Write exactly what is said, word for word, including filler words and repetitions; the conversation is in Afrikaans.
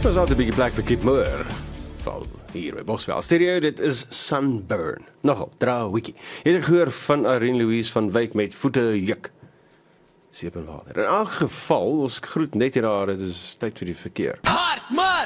was altijd een beetje plek vir Kip Moore. Val hier by Boswel. Stereo, dit is Sunburn. Nogal, dra wiki. Het ek gehoor van Irene Louise van Wyk met voete juk. Seep en water. In elk geval, ons groet net hier daar, dit is tyd vir die verkeer. Hard, maar